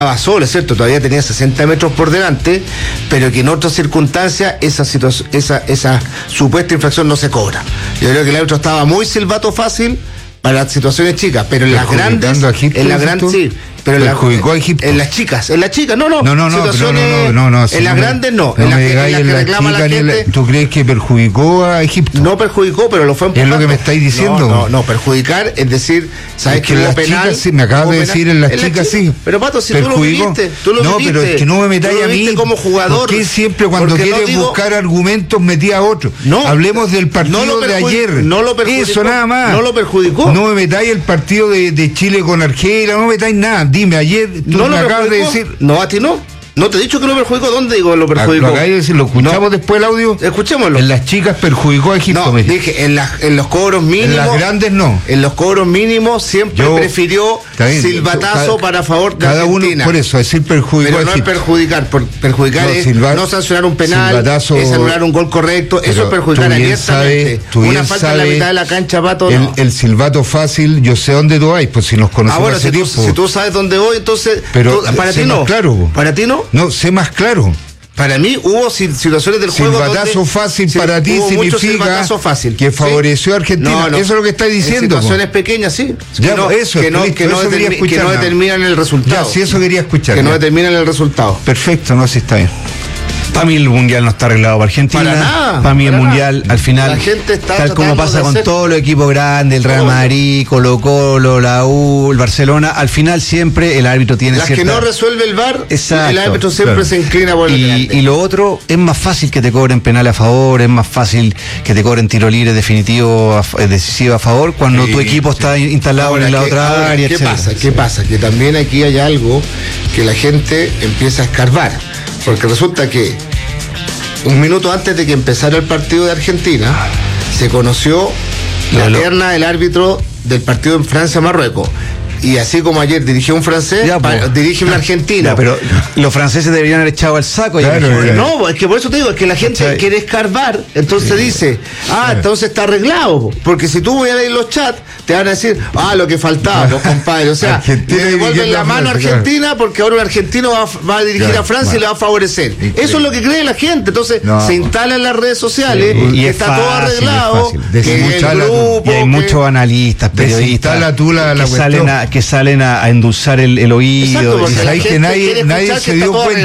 estaba solo, es cierto, todavía tenía 60 metros por delante, pero que en otras circunstancias esa supuesta infracción no se cobra. Yo creo que el árbitro estaba muy silbato fácil para las situaciones chicas, pero en las grandes, sí, pero perjudicó a Egipto. En las chicas, no, situaciones, no, en las grandes no, en las que reclama la gente. ¿Tú crees que perjudicó a Egipto? No perjudicó, pero lo fue empujando. Es lo que me estáis diciendo. No, perjudicar es decir, sabes que hubo penal. Chicas, sí, me acabas de decir en las chicas sí. Pero Pato, si perjudicó. tú lo no, viviste, pero es que no me metáis a mí como jugador. ¿Por qué siempre cuando quieres buscar argumentos metí a otro? No, hablemos del partido de ayer. No lo perjudicó. Eso nada más. No lo perjudicó. No me metáis el partido de Chile con Argelia, no me metáis nada. Dime, ayer tú me acabas de decir. No, a ti no. No te he dicho que lo perjudicó. ¿Dónde digo lo perjudicó? Lo acabas de decir, ¿lo escuchamos después el audio? Escuchémoslo. En las chicas perjudicó a Egipto. No, dije, en los cobros mínimos. En las grandes no. En los cobros mínimos siempre prefirió silbatazo para favor de cada Argentina. Uno, por eso, decir perjudicó. Pero no es perjudicar. Perjudicar es no sancionar un penal, es anular un gol correcto. Eso es perjudicar abiertamente. Una falta en la mitad de la cancha, Pato. El silbato fácil, yo sé dónde tú vas, pues si nos conocemos hace tiempo. Si tú sabes dónde voy, entonces. Pero para ti no. Claro. ¿Para ti no? No, sé más claro. Para mí hubo situaciones del juego silbatazo fácil para ti significa que favoreció a Argentina. Eso es lo que estáis diciendo. Situaciones pequeñas, sí. Que no determinan el resultado. Ya, si eso quería escuchar. Que no determinan el resultado. Perfecto, no, si está bien. Para mí el mundial no está arreglado para Argentina. Para nada. Para mí el mundial, al final, la gente está tal como pasa con todos los equipos grandes, el Real Madrid, Colo-Colo, la U, el Barcelona, al final siempre el árbitro tiene las cierta... que no resuelve el VAR, exacto, el árbitro siempre se inclina por el delante. Y lo otro, es más fácil que te cobren penal a favor, es más fácil que te cobren tiro libre definitivo, decisivo a favor, cuando tu equipo está instalado en la otra área. ¿Qué pasa? Que también aquí hay algo que la gente empieza a escarbar. Porque resulta que un minuto antes de que empezara el partido de Argentina, se conoció la terna del árbitro del partido en Francia-Marruecos. Y así como ayer dirigió un francés, dirige un argentino. Ya, pero los franceses deberían haber echado al saco. No, es que por eso te digo, es que la gente quiere escarbar, entonces dice, entonces está arreglado. Porque si tú voy a leer los chats, te van a decir, lo que faltaba, compadre. O sea, le devuelven la mano a Argentina porque ahora un argentino va a dirigir a Francia y le va a favorecer. Eso es lo que cree la gente. Entonces se instala en las redes sociales y está todo arreglado. Y hay muchos analistas, periodistas que salen a endulzar el oído. Exacto, y sabéis que nadie se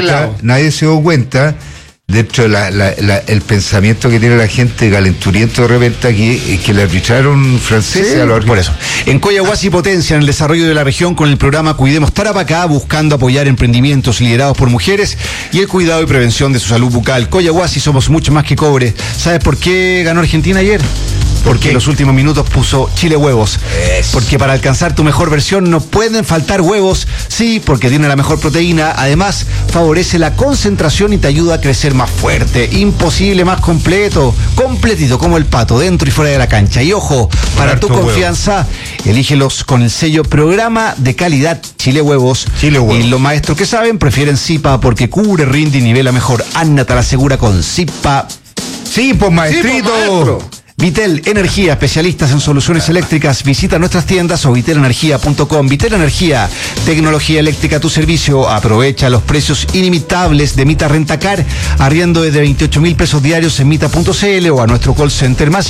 dio cuenta dentro de el pensamiento que tiene la gente calenturiento de repente aquí, que le arbitraron franceses a los por eso. En Coyahuasi potencian el desarrollo de la región con el programa Cuidemos Tarapacá, buscando apoyar emprendimientos liderados por mujeres y el cuidado y prevención de su salud bucal. Coyahuasi, somos mucho más que cobre. ¿Sabes por qué ganó Argentina ayer? Porque en los últimos minutos puso Chile Huevos. Porque para alcanzar tu mejor versión no pueden faltar huevos. Sí, porque tiene la mejor proteína. Además, favorece la concentración y te ayuda a crecer más fuerte. Imposible más completo. Completito como el pato, dentro y fuera de la cancha. Y ojo, para tu confianza, elígelos con el sello Programa de Calidad Chile Huevos. Y los maestros que saben prefieren Zipa porque cubre, rinde y nivela mejor. Anna te la asegura con Zipa. Sí, pues maestrito. Vitel Energía, especialistas en soluciones eléctricas. Visita nuestras tiendas o vitelenergia.com. Vitel Energía, tecnología eléctrica a tu servicio. Aprovecha los precios inimitables de Mita Rentacar, arriendo desde 28.000 pesos diarios en mita.cl o a nuestro call center más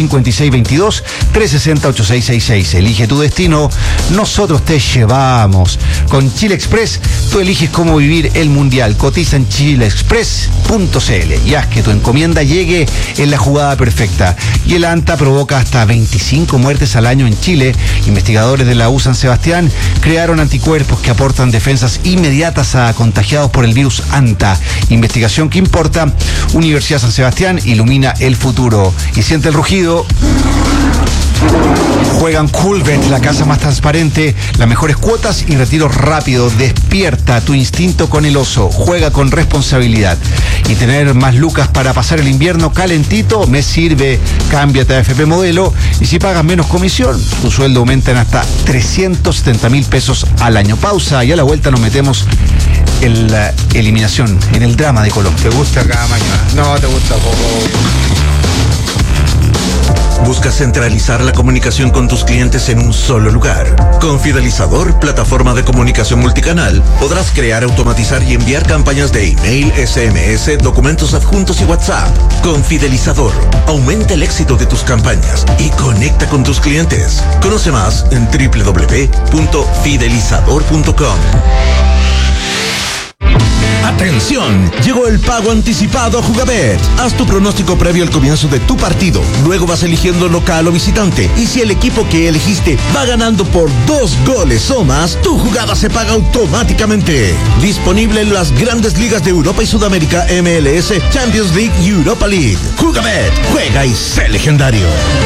5622-360-8666. Elige tu destino, nosotros te llevamos. Con Chile Express, tú eliges cómo vivir el mundial. Cotiza en chileexpress.cl y haz que tu encomienda llegue en la jugada perfecta. Y el provoca hasta 25 muertes al año en Chile. Investigadores de la U San Sebastián crearon anticuerpos que aportan defensas inmediatas a contagiados por el virus ANTA. Investigación que importa. Universidad San Sebastián ilumina el futuro. Y siente el rugido. Juegan Coolbet, la casa más transparente, las mejores cuotas y retiro rápido. Despierta tu instinto con el oso. Juega con responsabilidad. Y tener más lucas para pasar el invierno calentito me sirve. Cámbiate a AFP Modelo y si pagas menos comisión, tu sueldo aumenta en hasta 370.000 pesos al año. Pausa y a la vuelta nos metemos en la eliminación, en el drama de Colombia. ¿Te gusta cada mañana? No, te gusta poco. ¿Buscas centralizar la comunicación con tus clientes en un solo lugar? Con Fidelizador, plataforma de comunicación multicanal, podrás crear, automatizar y enviar campañas de email, SMS, documentos adjuntos y WhatsApp. Con Fidelizador, aumenta el éxito de tus campañas y conecta con tus clientes. Conoce más en www.fidelizador.com. ¡Atención! Llegó el pago anticipado a Jugabet. Haz tu pronóstico previo al comienzo de tu partido. Luego vas eligiendo local o visitante. Y si el equipo que elegiste va ganando por 2 goles o más, tu jugada se paga automáticamente. Disponible en las grandes ligas de Europa y Sudamérica, MLS, Champions League y Europa League. Jugabet, juega y sé legendario.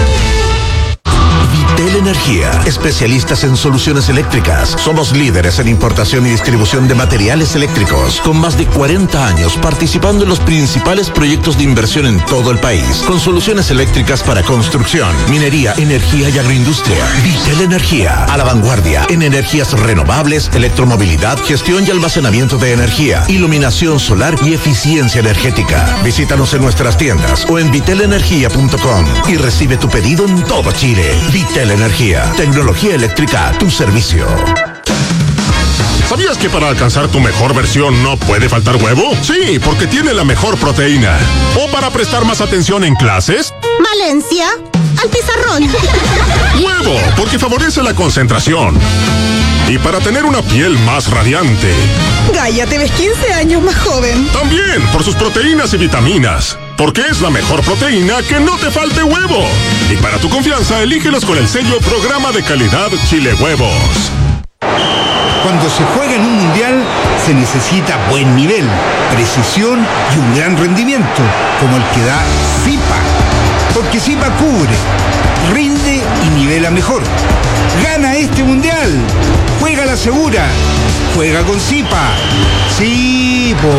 Vitel Energía, especialistas en soluciones eléctricas. Somos líderes en importación y distribución de materiales eléctricos, con más de 40 años participando en los principales proyectos de inversión en todo el país, con soluciones eléctricas para construcción, minería, energía y agroindustria. Vitel Energía, a la vanguardia en energías renovables, electromovilidad, gestión y almacenamiento de energía, iluminación solar y eficiencia energética. Visítanos en nuestras tiendas o en vitelenergia.com y recibe tu pedido en todo Chile. Vitel Energía, tecnología eléctrica a tu servicio. ¿Sabías que para alcanzar tu mejor versión no puede faltar huevo? Sí, porque tiene la mejor proteína. ¿O para prestar más atención en clases? Valencia, al pizarrón. Huevo, porque favorece la concentración. Y para tener una piel más radiante. Gaia, te ves 15 años más joven. También por sus proteínas y vitaminas. Porque es la mejor proteína que no te falte huevo. Y para tu confianza, elígelos con el sello Programa de Calidad Chile Huevos. Cuando se juega en un mundial, se necesita buen nivel, precisión y un gran rendimiento, como el que da Zipa. Porque Zipa cubre, rinde y nivela mejor. ¡Gana este mundial! ¡Juega la segura! ¡Juega con Zipa! ¡Sí, po!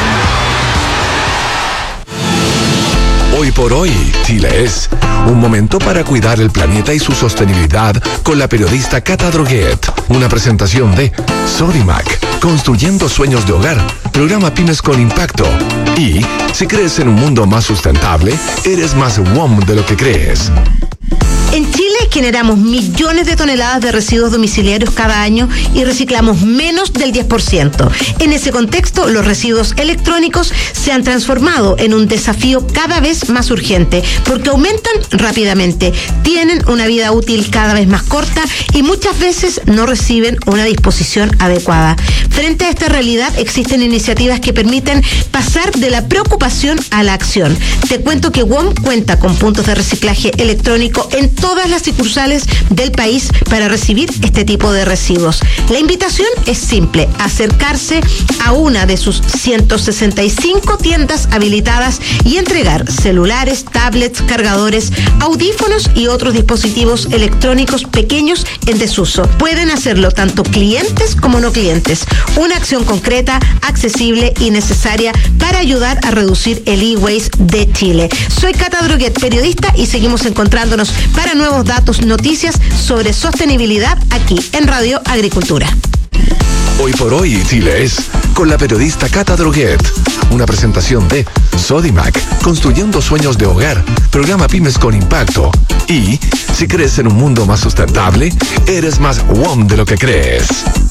Hoy por hoy, Chile es un momento para cuidar el planeta y su sostenibilidad con la periodista Cata Droguet. Una presentación de Sodimac, construyendo sueños de hogar, programa Pymes con Impacto. Y si crees en un mundo más sustentable, eres más WOM de lo que crees. En Chile generamos millones de toneladas de residuos domiciliarios cada año y reciclamos menos del 10%. En ese contexto, los residuos electrónicos se han transformado en un desafío cada vez más urgente porque aumentan rápidamente, tienen una vida útil cada vez más corta y muchas veces no reciben una disposición adecuada. Frente a esta realidad, existen iniciativas que permiten pasar de la preocupación a la acción. Te cuento que WOM cuenta con puntos de reciclaje electrónico en todas las sucursales del país para recibir este tipo de residuos. La invitación es simple: acercarse a una de sus 165 tiendas habilitadas y entregar celulares, tablets, cargadores, audífonos y otros dispositivos electrónicos pequeños en desuso. Pueden hacerlo tanto clientes como no clientes. Una acción concreta, accesible y necesaria para ayudar a reducir el e-waste de Chile. Soy Cata Droguet, periodista, y seguimos encontrándonos para nuevos datos, noticias sobre sostenibilidad aquí en Radio Agricultura. Hoy por hoy, Chile es con la periodista Cata Droguet. Una presentación de Sodimac, construyendo sueños de hogar, programa Pymes con Impacto. Y si crees en un mundo más sustentable, eres más WOM de lo que crees.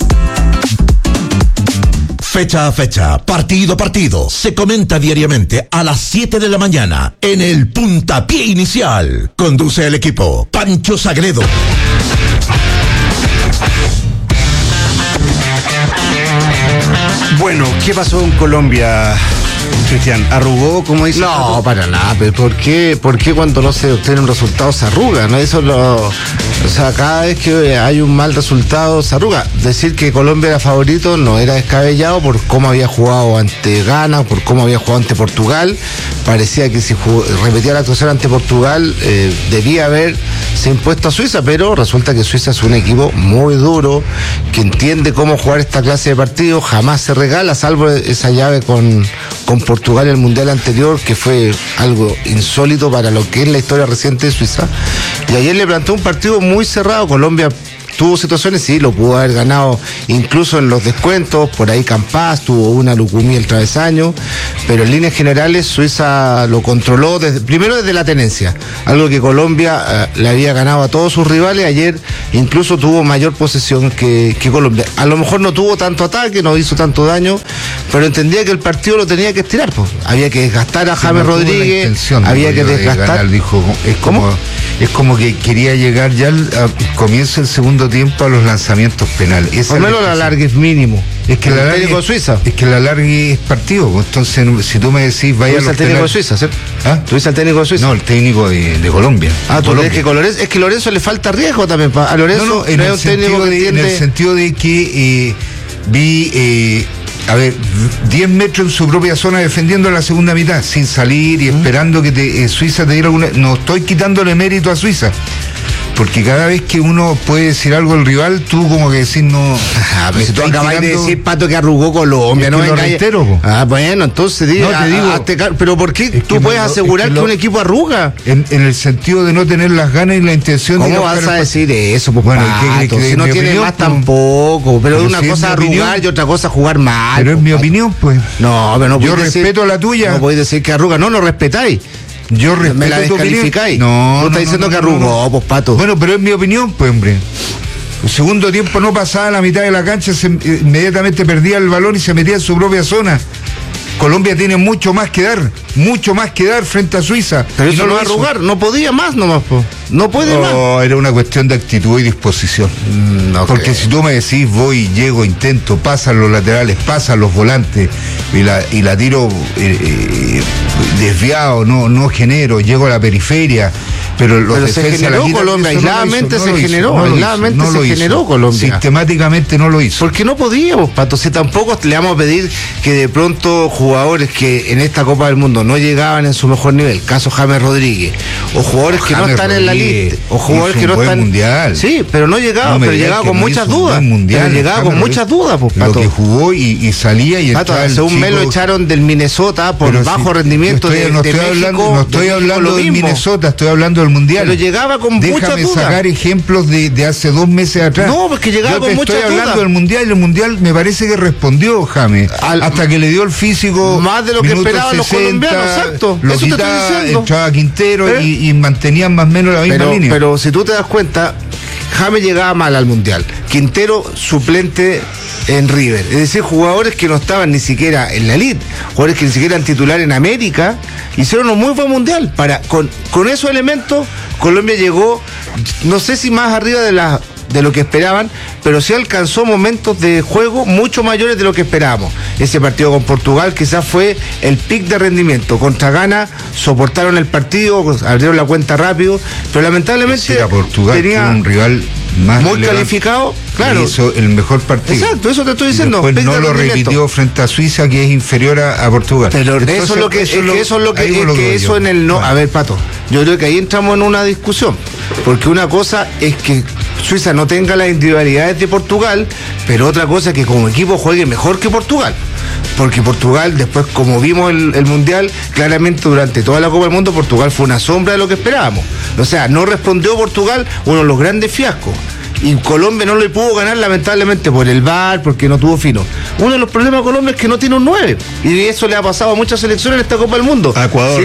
Fecha a fecha, partido a partido, se comenta diariamente a las 7 de la mañana en el Puntapié Inicial. Conduce el equipo Pancho Sagredo. Bueno, ¿qué pasó en Colombia, Cristian? ¿Arrugó, como dice? No, para nada. Pero ¿por qué cuando no se obtienen resultados se arruga? ¿No? O sea, cada vez que hay un mal resultado se arruga. Decir que Colombia era favorito no era descabellado por cómo había jugado ante Ghana, por cómo había jugado ante Portugal. Parecía que si repetía la actuación ante Portugal debía haberse impuesto a Suiza, pero resulta que Suiza es un equipo muy duro, que entiende cómo jugar esta clase de partidos, jamás se regala, salvo esa llave con Portugal en el Mundial anterior, que fue algo insólito para lo que es la historia reciente de Suiza. Y ayer le planteó un partido muy cerrado. Colombia tuvo situaciones, sí, lo pudo haber ganado incluso en los descuentos, por ahí Campas tuvo una Lucumí el travesaño, pero en líneas generales Suiza lo controló primero desde la tenencia, algo que Colombia le había ganado a todos sus rivales. Ayer incluso tuvo mayor posesión que Colombia. A lo mejor no tuvo tanto ataque, no hizo tanto daño, pero entendía que el partido lo tenía que estirar, pues. Había que desgastar a James Rodríguez, había que desgastar. Ganar, dijo, es como que quería llegar ya al comienzo del segundo tiempo a los lanzamientos penales. Por lo menos la alargue es mínimo. Es que el técnico de Suiza. Es que la alargue es partido. Entonces, si tú me decís, vaya a los el técnico de Suiza, ¿cierto? ¿Ah? ¿Tú dices al técnico de Suiza? No, el técnico de Colombia. ¿Tú crees que Lorenzo le falta riesgo también? A Lorenzo no, en el sentido de que vi 10 metros en su propia zona defendiendo la segunda mitad, sin salir y esperando que Suiza te diera alguna. No estoy quitándole mérito a Suiza, porque cada vez que uno puede decir algo al rival, tú como que decís no. Pero si tú acabas de decir, Pato, que arrugó Colombia, no lo reitero. Bueno, entonces digo, pero ¿por qué tú puedes asegurar que un equipo arruga? En el sentido de no tener las ganas y la intención de. ¿Cómo vas a decir eso? Pues, bueno, Pato, si no tiene más tampoco, pero una cosa arrugar y otra cosa jugar mal. Pero es mi opinión, pues. No, pero no. Yo respeto la tuya. No podéis decir que arruga, no respetáis. Yo respeto. ¿Me la descalificáis? No, tú estás diciendo que arrugó, pues, Pato. Bueno, pero es mi opinión, pues, hombre. El segundo tiempo no pasaba la mitad de la cancha, inmediatamente perdía el balón y se metía en su propia zona. Colombia tiene mucho más que dar frente a Suiza. Pero eso no va a arrugar, no podía más nomás, po. No puede más. No, era una cuestión de actitud y disposición. Okay. Porque si tú me decís, voy, llego, intento, pasan los laterales, pasan los volantes y la tiro desviado, no genero, llego a la periferia. Pero se generó Colombia, aisladamente se generó Colombia. Sistemáticamente no lo hizo. Porque no podíamos, Pato, si tampoco le vamos a pedir que de pronto jugadores que en esta Copa del Mundo no llegaban en su mejor nivel, caso James Rodríguez, o jugadores que no están en la lista, o jugadores que no están. Mundial. Sí, pero no llegaban, pero llegaba con muchas dudas. Pero llegaba con muchas dudas, pues, Pato. Lo que jugó y salía y Pato, según me lo echaron del Minnesota por bajo rendimiento no estoy hablando del Minnesota, estoy hablando del Mundial. Pero llegaba con muchas dudas. Déjame sacar ejemplos de hace 2 meses atrás. No, porque llegaba con muchas dudas. Estoy hablando del Mundial y el Mundial me parece que respondió James. Hasta que le dio el físico. Más de lo que esperaban los colombianos, exacto. Lo quitaba, entraba Quintero y mantenían más o menos la misma línea. Pero si tú te das cuenta, James llegaba mal al Mundial. Quintero suplente en River. Es decir, jugadores que no estaban ni siquiera en la elite, jugadores que ni siquiera eran titular en América, hicieron un muy buen Mundial. Con esos elementos, Colombia llegó, no sé si más arriba de lo que esperaban, pero sí alcanzó momentos de juego mucho mayores de lo que esperábamos. Ese partido con Portugal quizás fue el pic de rendimiento. Contra Ghana soportaron el partido, abrieron la cuenta rápido, pero lamentablemente Portugal tenía un rival más muy calificado, claro. Hizo el mejor partido. Exacto, eso te estoy diciendo. Después no lo repitió frente a Suiza, que es inferior a Portugal. Pero eso es lo que eso en el no. A ver, Pato, yo creo que ahí entramos en una discusión, porque una cosa es que Suiza no tenga las individualidades de Portugal, pero otra cosa es que como equipo juegue mejor que Portugal. Porque Portugal, después, como vimos el Mundial, claramente durante toda la Copa del Mundo, Portugal fue una sombra de lo que esperábamos. O sea, no respondió Portugal, uno de los grandes fiascos. Y Colombia no le pudo ganar, lamentablemente, por el VAR, porque no tuvo fino. Uno de los problemas de Colombia es que no tiene un 9. Y eso le ha pasado a muchas selecciones en esta Copa del Mundo. A Ecuador,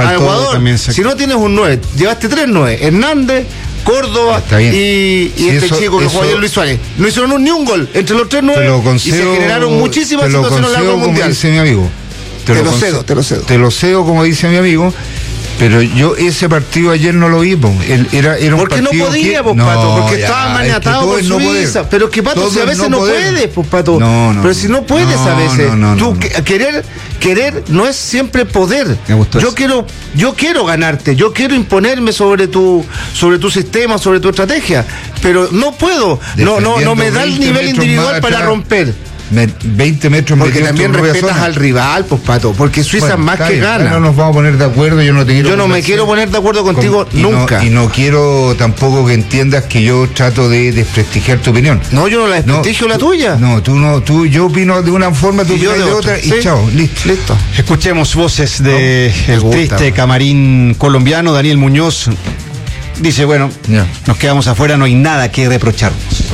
si no tienes un 9, llevaste 3 9. Hernández, Córdoba y chico que juega ayer, Luis Suárez. No hicieron ni un gol entre los 3 9 y se generaron muchísimas situaciones en la Copa Mundial. Como dice mi amigo. Te lo cedo, como dice mi amigo. Pero yo ese partido ayer no lo vi, era un porque partido. No podía, Pato, porque estaba maniatado por Suiza. Pero que, Pato, si a veces no puedes, Pato. Pero si no puedes a veces. Tú querer no es siempre poder. Yo quiero ganarte, yo quiero imponerme sobre tu sistema, sobre tu estrategia, pero no puedo. No me da el nivel individual para romper. 20 metros porque también respetas al rival, pues, Pato, porque Suiza más que gana. No nos vamos a poner de acuerdo, yo no me quiero poner de acuerdo contigo nunca. Y no quiero tampoco que entiendas que yo trato de desprestigiar tu opinión. No, yo no la desprestigio la tuya. Yo opino de una forma, tú opinas de otra, y chao, listo. Escuchemos voces de el triste camarín colombiano. Daniel Muñoz dice, bueno, nos quedamos afuera, no hay nada que reprocharnos.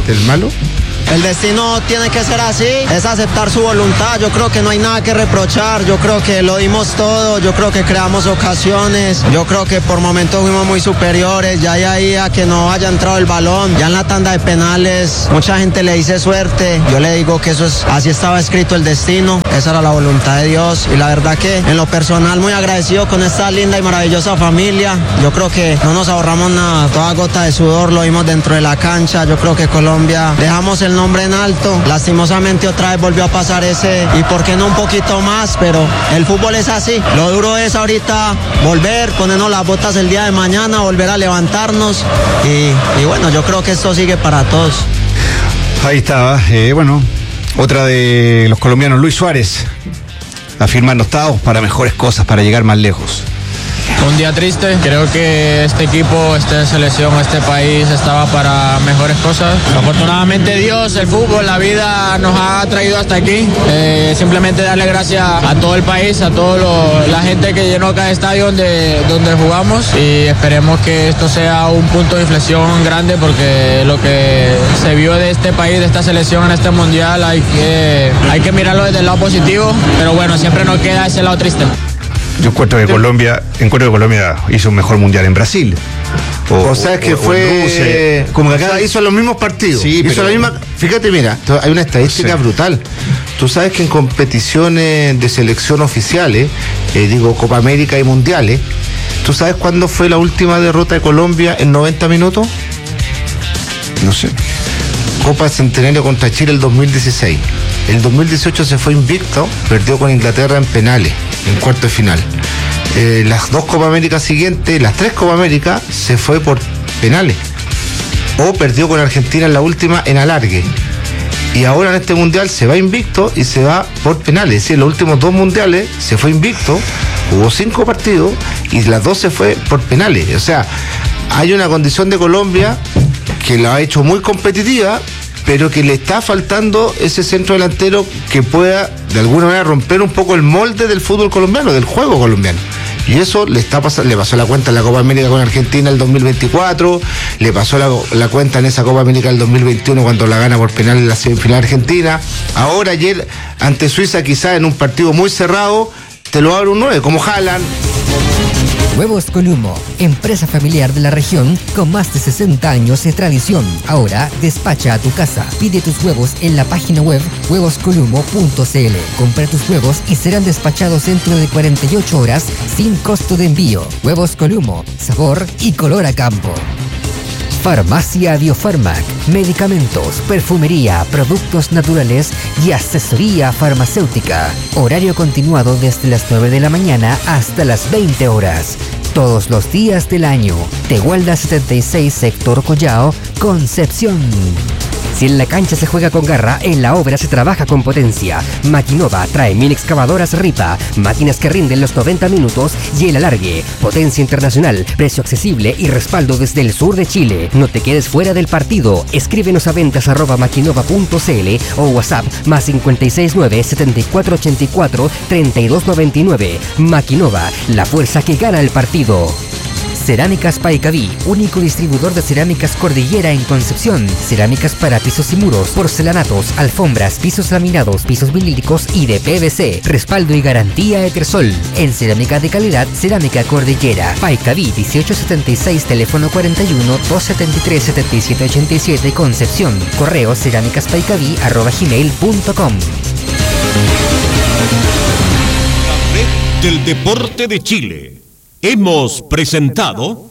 ¿El malo? El destino tiene que ser así, es aceptar su voluntad. Yo creo que no hay nada que reprochar, yo creo que lo dimos todo, yo creo que creamos ocasiones, yo creo que por momentos fuimos muy superiores, ya ahí a que no haya entrado el balón, ya en la tanda de penales, mucha gente le dice suerte, yo le digo que eso es, así estaba escrito el destino, esa era la voluntad de Dios, y la verdad que en lo personal muy agradecido con esta linda y maravillosa familia. Yo creo que no nos ahorramos nada, toda gota de sudor lo vimos dentro de la cancha. Yo creo que Colombia dejamos el nombre en alto, lastimosamente otra vez volvió a pasar ese, y por qué no un poquito más, pero el fútbol es así, lo duro es ahorita volver, ponernos las botas el día de mañana, volver a levantarnos, y bueno, yo creo que esto sigue para todos. Ahí estaba, bueno, otra de los colombianos, Luis Suárez, afirmando estados para mejores cosas, para llegar más lejos. Un día triste, creo que este equipo, esta selección, este país estaba para mejores cosas. Afortunadamente Dios, el fútbol, la vida nos ha traído hasta aquí. Simplemente darle gracias a todo el país, a toda la gente que llenó cada estadio donde jugamos, y esperemos que esto sea un punto de inflexión grande, porque lo que se vio de este país, de esta selección en este mundial, hay que mirarlo desde el lado positivo, pero bueno, siempre nos queda ese lado triste. Yo encuentro que Colombia hizo un mejor mundial en Brasil. O sea, que fue como que acá hizo los mismos partidos. Sí, hizo la misma. Fíjate, mira, hay una estadística brutal. Tú sabes que en competiciones de selección oficiales, Copa América y mundiales, ¿tú sabes cuándo fue la última derrota de Colombia en 90 minutos? No sé. Copa Centenario contra Chile el 2016. El 2018 se fue invicto, perdió con Inglaterra en penales, en cuarto de final. Las dos Copa América siguientes, las tres Copa América, se fue por penales. O perdió con Argentina en la última en alargue. Y ahora en este mundial se va invicto y se va por penales. Es decir, en los últimos dos mundiales se fue invicto, jugó 5 partidos y las 2 se fue por penales. O sea, hay una condición de Colombia que la ha hecho muy competitiva, pero que le está faltando ese centro delantero que pueda de alguna manera romper un poco el molde del fútbol colombiano, del juego colombiano. Y eso le pasó la cuenta en la Copa América con Argentina el 2024, le pasó la cuenta en esa Copa América el 2021 cuando la gana por penal en la semifinal Argentina. Ahora ayer ante Suiza, quizás en un partido muy cerrado, te lo abre un 9, como Haaland. Huevos Columo, empresa familiar de la región con más de 60 años de tradición. Ahora despacha a tu casa. Pide tus huevos en la página web huevoscolumo.cl. Compra tus huevos y serán despachados dentro de 48 horas sin costo de envío. Huevos Columo, sabor y color a campo. Farmacia Biofarmac, medicamentos, perfumería, productos naturales y asesoría farmacéutica. Horario continuado desde las 9 de la mañana hasta las 20 horas. Todos los días del año. Tehualda 76, sector Collao, Concepción. Si en la cancha se juega con garra, en la obra se trabaja con potencia. Maquinova trae 1000 excavadoras Ripa, máquinas que rinden los 90 minutos y el alargue. Potencia internacional, precio accesible y respaldo desde el sur de Chile. No te quedes fuera del partido. Escríbenos a ventas@maquinova.cl o WhatsApp +569 7484 3299. Maquinova, la fuerza que gana el partido. Cerámicas Paicaví, único distribuidor de cerámicas Cordillera en Concepción. Cerámicas para pisos y muros, porcelanatos, alfombras, pisos laminados, pisos vinílicos y de PVC. Respaldo y garantía Etersol. En cerámica de calidad, Cerámica Cordillera. Paicaví 1876, teléfono 41 273 7787, Concepción. Correo cerámicaspaicaví@gmail.com. La red del deporte de Chile. Hemos presentado